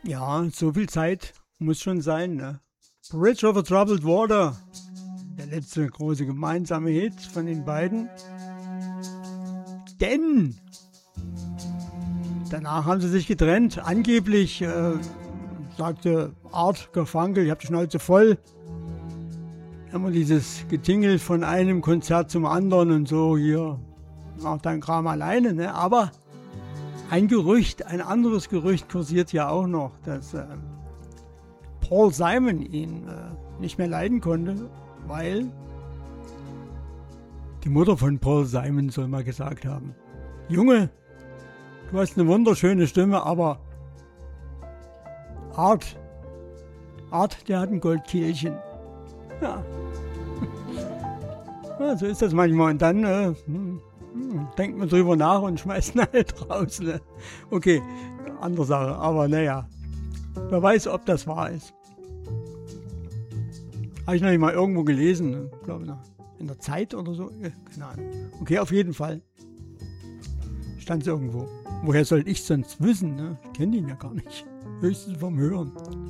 Ja, so viel Zeit muss schon sein, ne? Bridge over Troubled Water, der letzte große gemeinsame Hit von den beiden. Denn danach haben sie sich getrennt. Angeblich sagte Art Garfunkel, ich hab die Schnauze voll. Immer dieses Getingel von einem Konzert zum anderen und so hier. Mach dein Kram alleine, ne? Aber ein anderes Gerücht kursiert ja auch noch, dass Paul Simon ihn nicht mehr leiden konnte, weil die Mutter von Paul Simon soll mal gesagt haben: Junge, du hast eine wunderschöne Stimme, aber Art, der hat ein Goldkehlchen. Ja. Ja, so ist das manchmal. Und dann denkt man drüber nach und schmeißt ihn halt raus. Ne? Okay, andere Sache. Aber naja, wer weiß, ob das wahr ist. Habe ich noch nicht mal irgendwo gelesen. Ich glaube, in der Zeit oder so. Keine Ahnung. Okay, auf jeden Fall. Stand es irgendwo. Woher sollte ich sonst wissen? Ne? Ich kenne ihn ja gar nicht. Höchstens vom Hören.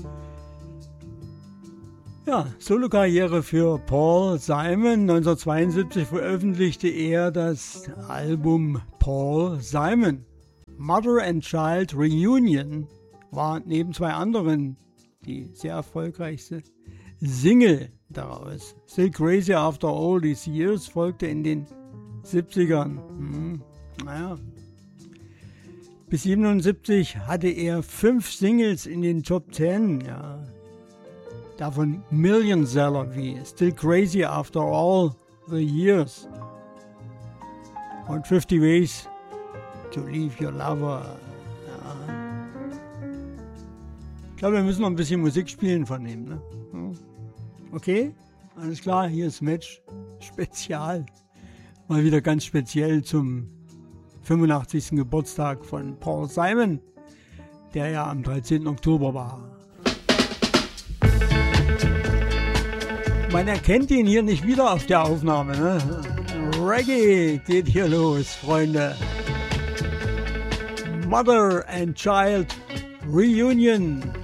Ja, Solokarriere für Paul Simon. 1972 veröffentlichte er das Album Paul Simon. Mother and Child Reunion war neben zwei anderen die sehr erfolgreichste Single daraus. Still Crazy After All These Years folgte in den 70ern. Naja. Bis 1977 hatte er 5 Singles in den Top 10. Ja. Davon Millionseller wie Still Crazy After All the Years und 50 Ways to Leave Your Lover. Ja. Ich glaube, wir müssen noch ein bisschen Musik spielen von ihm. Ne? Okay, alles klar, hier ist Match Spezial. Mal wieder ganz speziell zum 85. Geburtstag von Paul Simon, der ja am 13. Oktober war. Man erkennt ihn hier nicht wieder auf der Aufnahme. Ne? Reggae geht hier los, Freunde. Mother and Child Reunion.